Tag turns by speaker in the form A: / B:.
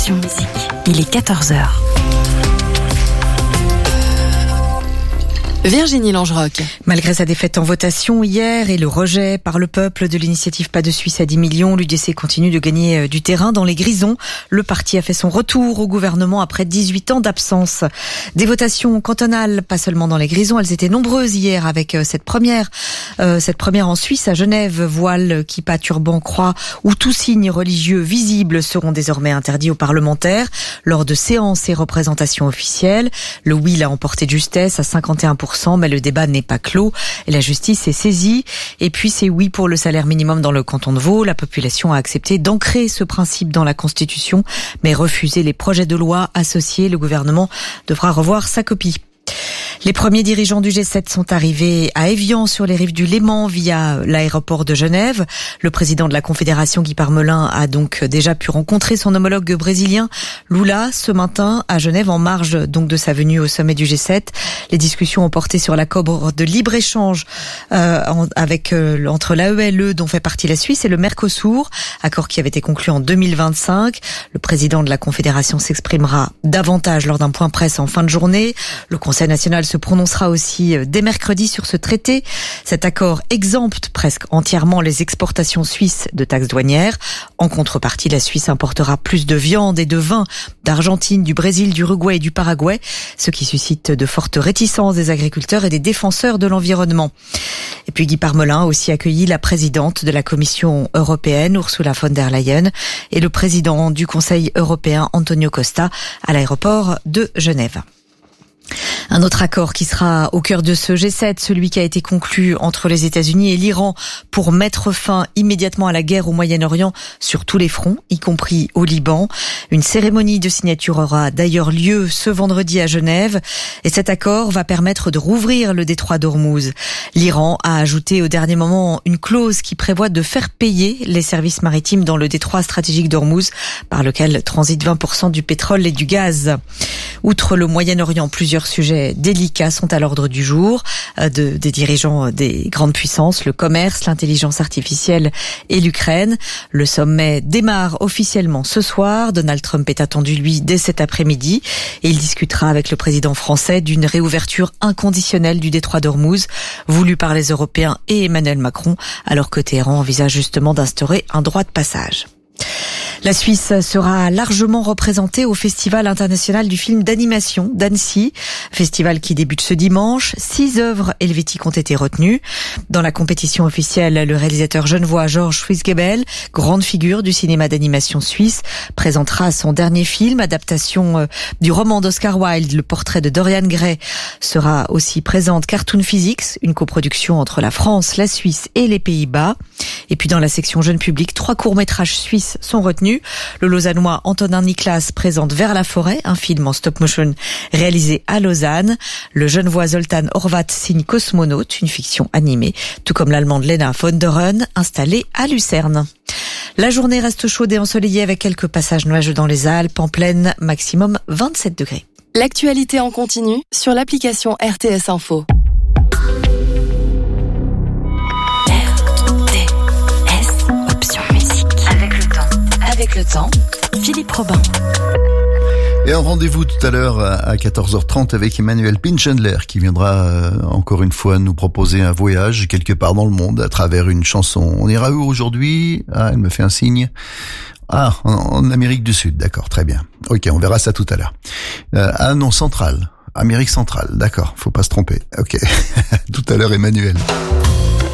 A: Option Musique. Il est 14h. Virginie Langerock.
B: Malgré sa défaite en votation hier et le rejet par le peuple de l'initiative Pas de Suisse à 10 millions, l'UDC continue de gagner du terrain dans les Grisons. Le parti a fait son retour au gouvernement après 18 ans d'absence. Des votations cantonales, pas seulement dans les Grisons, elles étaient nombreuses hier avec cette première en Suisse à Genève. Voile, kippa, turban, croix ou tout signe religieux visible seront désormais interdits aux parlementaires lors de séances et représentations officielles. Le oui l'a emporté de justesse à 51%. Mais le débat n'est pas clos et la justice est saisie. Et puis c'est oui pour le salaire minimum dans le canton de Vaud. La population a accepté d'ancrer ce principe dans la Constitution, mais refusé les projets de loi associés. Le gouvernement devra revoir sa copie. Les premiers dirigeants du G7 sont arrivés à Évian sur les rives du Léman via l'aéroport de Genève. Le président de la Confédération, Guy Parmelin, a donc déjà pu rencontrer son homologue brésilien Lula ce matin à Genève en marge donc de sa venue au sommet du G7. Les discussions ont porté sur l'accord de libre-échange entre l'AELE dont fait partie la Suisse et le Mercosur, accord qui avait été conclu en 2025. Le président de la Confédération s'exprimera davantage lors d'un point presse en fin de journée. Le Conseil national se prononcera aussi dès mercredi sur ce traité. Cet accord exempte presque entièrement les exportations suisses de taxes douanières. En contrepartie, la Suisse importera plus de viande et de vin d'Argentine, du Brésil, du Uruguay et du Paraguay, ce qui suscite de fortes réticences des agriculteurs et des défenseurs de l'environnement. Et puis Guy Parmelin a aussi accueilli la présidente de la Commission européenne, Ursula von der Leyen, et le président du Conseil européen, Antonio Costa, à l'aéroport de Genève. Un autre accord qui sera au cœur de ce G7, celui qui a été conclu entre les États-Unis et l'Iran pour mettre fin immédiatement à la guerre au Moyen-Orient sur tous les fronts, y compris au Liban. Une cérémonie de signature aura d'ailleurs lieu ce vendredi à Genève et cet accord va permettre de rouvrir le détroit d'Ormuz. L'Iran a ajouté au dernier moment une clause qui prévoit de faire payer les services maritimes dans le détroit stratégique d'Ormuz par lequel transitent 20% du pétrole et du gaz. Outre le Moyen-Orient, plusieurs sujets délicats sont à l'ordre du jour des dirigeants des grandes puissances, le commerce, l'intelligence artificielle et l'Ukraine. Le sommet démarre officiellement ce soir. Donald Trump est attendu, lui, dès cet après-midi et il discutera avec le président français d'une réouverture inconditionnelle du détroit d'Ormuz, voulue par les Européens et Emmanuel Macron, alors que Téhéran envisage justement d'instaurer un droit de passage. La Suisse sera largement représentée au Festival international du film d'animation d'Annecy, festival qui débute ce dimanche. 6 œuvres helvétiques ont été retenues. Dans la compétition officielle, le réalisateur genevois Georges Schwitzgebel, grande figure du cinéma d'animation suisse, présentera son dernier film, adaptation du roman d'Oscar Wilde, Le portrait de Dorian Gray. Sera aussi présente Cartoon Physics, une coproduction entre la France, la Suisse et les Pays-Bas. Et puis dans la section jeune public, 3 courts-métrages suisses sont retenus. Le Lausannois Antonin Niklas présente Vers la forêt, un film en stop-motion réalisé à Lausanne. Le Genevois Zoltan Horvat signe Cosmonaute, une fiction animée, tout comme l'Allemande Lena von der Rön, installée à Lucerne. La journée reste chaude et ensoleillée avec quelques passages nuageux dans les Alpes, en plaine, maximum 27 degrés.
A: L'actualité en continu sur l'application RTS Info. Avec le temps, Philippe Robin.
C: Et un rendez-vous tout à l'heure à 14h30 avec Emmanuel Pinchendler qui viendra encore une fois nous proposer un voyage quelque part dans le monde à travers une chanson. On ira où aujourd'hui ? Ah, elle me fait un signe. Ah, en Amérique du Sud, d'accord, très bien. Ok, on verra ça tout à l'heure. Ah non, centrale, Amérique centrale, d'accord, faut pas se tromper. Ok, tout à l'heure Emmanuel.